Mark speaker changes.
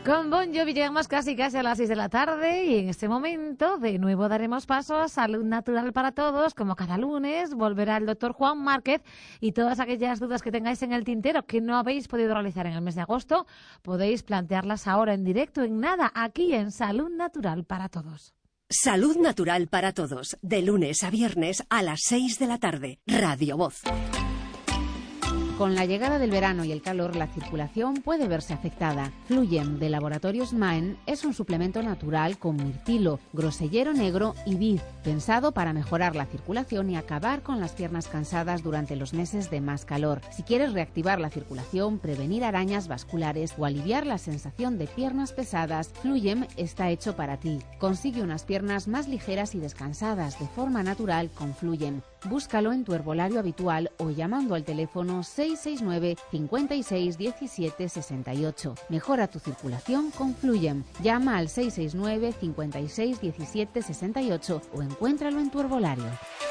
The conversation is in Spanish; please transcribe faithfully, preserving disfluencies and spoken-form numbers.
Speaker 1: Con Bon Jovi llegamos casi casi a las seis de la tarde y en este momento de nuevo daremos paso a Salud Natural para Todos. Como cada lunes volverá el doctor Juan Márquez y todas aquellas dudas que tengáis en el tintero que no habéis podido realizar en el mes de agosto, podéis plantearlas ahora en directo, en nada, aquí en Salud Natural para Todos.
Speaker 2: Salud Natural para Todos, de lunes a viernes a las seis de la tarde. Radio Voz.
Speaker 3: Con la llegada del verano y el calor, la circulación puede verse afectada. Fluyen de Laboratorios Maen es un suplemento natural con mirtilo, grosellero negro y vid, pensado para mejorar la circulación y acabar con las piernas cansadas durante los meses de más calor. Si quieres reactivar la circulación, prevenir arañas vasculares o aliviar la sensación de piernas pesadas, Fluyem está hecho para ti. Consigue unas piernas más ligeras y descansadas de forma natural con Fluyem. Búscalo en tu herbolario habitual o llamando al teléfono seis seis nueve, cinco seis, diecisiete, sesenta y ocho. Mejora tu circulación con Fluyem. Llama al seis seis nueve, cinco seis, diecisiete, sesenta y ocho o encuéntralo en tu herbolario.